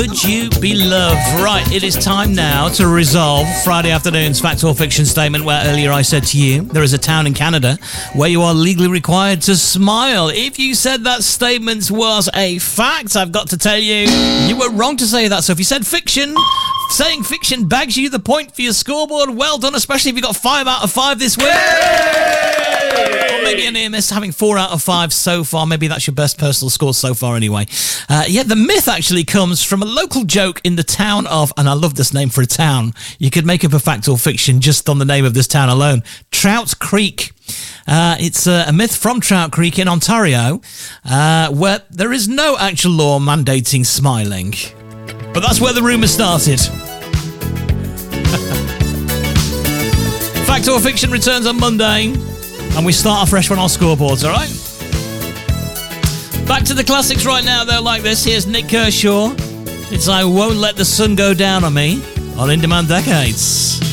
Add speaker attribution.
Speaker 1: Would you be loved? Right, it is time now to resolve Friday afternoon's fact or fiction statement, where earlier I said to you, there is a town in Canada where you are legally required to smile. If you said that statement was a fact, I've got to tell you, you were wrong to say that. So if you said fiction, saying fiction bags you the point for your scoreboard. Well done, especially if you got 5 out of 5 this week. Or maybe a near miss, having 4 out of 5 so far. Maybe that's your best personal score so far anyway. The myth actually comes from a local joke in the town of, and I love this name for a town, you could make up a fact or fiction just on the name of this town alone, Trout Creek. It's a myth from Trout Creek in Ontario, where there is no actual law mandating smiling. But that's where the rumour started. Fact or fiction returns on Monday, and we start afresh on our scoreboards, all right? Back to the classics right now, though, like this. Here's Nick Kershaw. It's I Won't Let the Sun Go Down on Me on In Demand Decades.